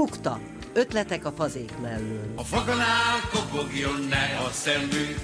Kukta. Ötletek a fazék mellől. A faganál kopogjon ne a szemünk.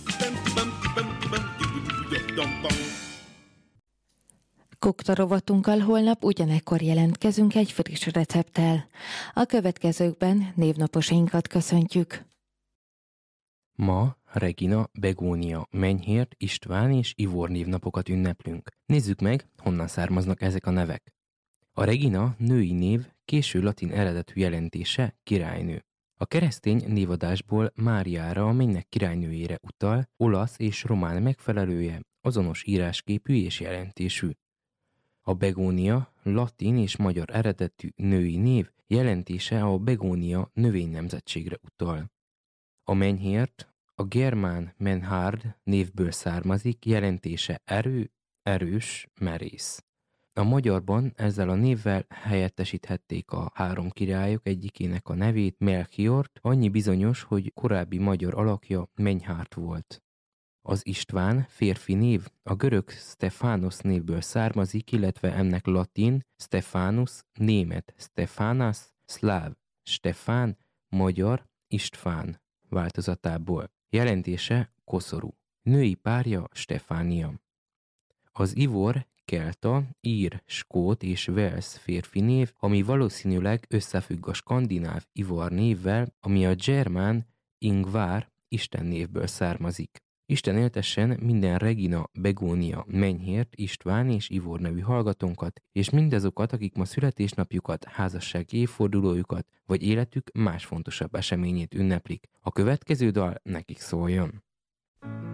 Kukta rovatunkkal holnap ugyanekkor jelentkezünk egy friss recepttel. A következőkben névnaposainkat köszöntjük. Ma Regina, Begónia, Menyhért, István és Ivor névnapokat ünneplünk. Nézzük meg, honnan származnak ezek a nevek. A Regina női név, késő latin eredetű jelentése királynő. A keresztény névadásból Máriára, a mennyek királynőjére utal, olasz és román megfelelője, azonos írásképű és jelentésű. A Begónia latin és magyar eredetű női név, jelentése a Begónia növénynemzetségre utal. A Menyhért a germán menhard névből származik, jelentése erő, erős, merész. A magyarban ezzel a névvel helyettesíthették a három királyok egyikének a nevét, Melchiort, annyi bizonyos, hogy korábbi magyar alakja Menyhárt volt. Az István férfi név a görög Stephanos névből származik, illetve ennek latin Stephanus, német Stephanas, szláv Stefán, magyar István változatából. Jelentése koszorú. Női párja Stefánia. Az Ivor kelta, ír, skót és velsz férfi név, ami valószínűleg összefügg a skandináv Ivar névvel, ami a germán Ingvar Isten névből származik. Isten éltessen minden Regina, Begónia, Menyhért, István és Ivor nevű hallgatónkat, és mindazokat, akik ma születésnapjukat, házassági évfordulójukat, vagy életük más fontosabb eseményét ünneplik. A következő dal nekik szóljon.